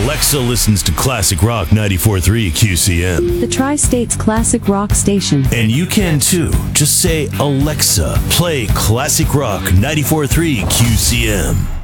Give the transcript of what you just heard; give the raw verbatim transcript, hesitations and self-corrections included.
Alexa listens to Classic Rock ninety-four point three Q C M. The Tri-State's classic rock station. And you can too. Just say, Alexa, play Classic Rock ninety-four point three Q C M.